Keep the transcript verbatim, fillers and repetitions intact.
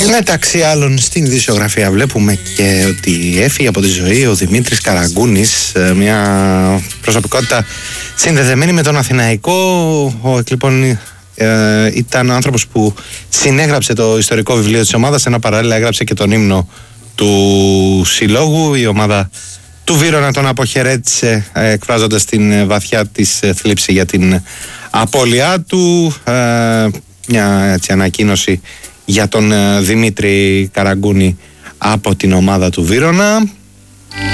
Μεταξύ άλλων στην ειδησιογραφία βλέπουμε και ότι έφυγε από τη ζωή ο Δημήτρης Καραγκούνης, μια προσωπικότητα συνδεδεμένη με τον Αθηναϊκό. Ο λοιπόν ε, ήταν άνθρωπος που συνέγραψε το ιστορικό βιβλίο της ομάδας, ενώ παράλληλα έγραψε και τον ύμνο του συλλόγου. Η ομάδα του Βύρωνα τον αποχαιρέτησε, ε, εκφράζοντας την βαθιά της θλίψη για την απώλειά του. Ε, μια έτσι, ανακοίνωση για τον Δημήτρη Καραγκούνη από την ομάδα του Βύρωνα.